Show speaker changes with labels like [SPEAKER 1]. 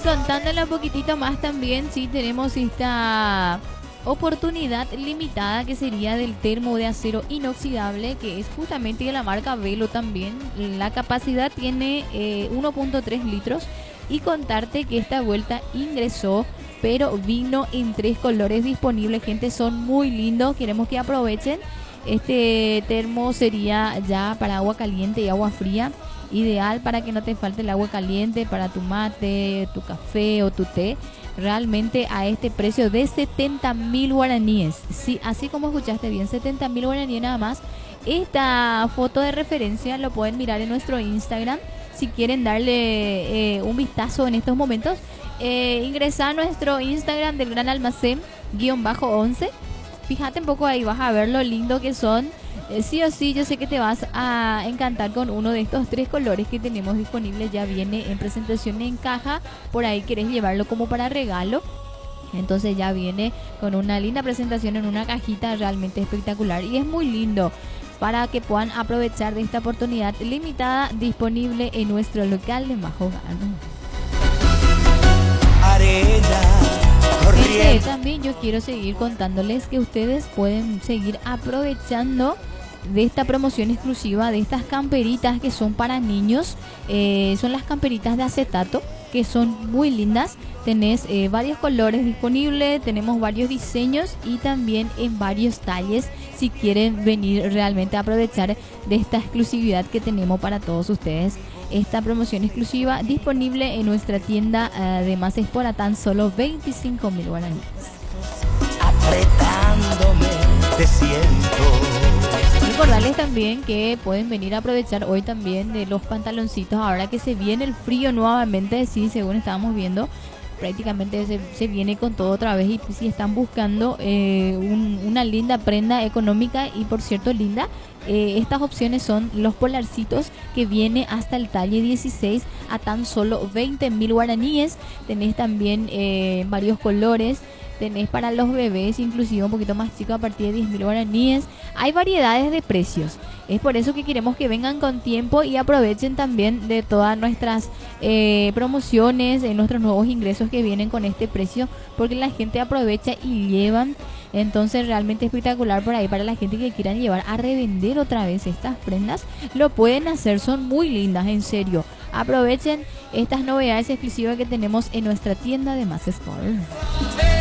[SPEAKER 1] contándole un poquitito más también, sí tenemos esta oportunidad limitada que sería del termo de acero inoxidable, que es justamente de la marca Velo también. La capacidad tiene 1.3 litros y contarte que esta vuelta ingresó, pero vino en 3 colores disponibles, gente, son muy lindos, queremos que aprovechen. Este termo sería ya para agua caliente y agua fría, ideal para que no te falte el agua caliente para tu mate, tu café o tu té. Realmente a este precio de 70.000 guaraníes. Sí, así como escuchaste bien, 70.000 guaraníes nada más. Esta foto de referencia lo pueden mirar en nuestro Instagram. Si quieren darle un vistazo en estos momentos, ingresa a nuestro Instagram del Gran Almacén _11. Fíjate un poco ahí, vas a ver lo lindo que son. Sí o sí, yo sé que te vas a encantar con uno de estos 3 colores que tenemos disponibles. Ya viene en presentación en caja. Por ahí querés llevarlo como para regalo, entonces ya viene con una linda presentación en una cajita realmente espectacular. Y es muy lindo para que puedan aprovechar de esta oportunidad limitada disponible en nuestro local de Majogano. También yo quiero seguir contándoles que ustedes pueden seguir aprovechando de esta promoción exclusiva de estas camperitas que son para niños. Son las camperitas de acetato, que son muy lindas. Tenés varios colores disponibles, tenemos varios diseños y también en varios talles, si quieren venir realmente a aprovechar de esta exclusividad que tenemos para todos ustedes. Esta promoción exclusiva disponible en nuestra tienda de Mases por a tan solo 25.000 guaraníes. Apretándome te siento. Recordarles también que pueden venir a aprovechar hoy también de los pantaloncitos, ahora que se viene el frío nuevamente, sí, según estábamos viendo, prácticamente se viene con todo otra vez. Y si están buscando una linda prenda económica y por cierto linda, estas opciones son los polarcitos, que viene hasta el talle 16 a tan solo 20.000 guaraníes. Tenés también varios colores. Tenés para los bebés, inclusive un poquito más chico, a partir de 10.000 guaraníes. Hay variedades de precios. Es por eso que queremos que vengan con tiempo y aprovechen también de todas nuestras promociones, nuestros nuevos ingresos que vienen con este precio, porque la gente aprovecha y llevan. Entonces realmente espectacular por ahí para la gente que quieran llevar a revender otra vez estas prendas. Lo pueden hacer, son muy lindas, en serio. Aprovechen estas novedades exclusivas que tenemos en nuestra tienda de Más Sport.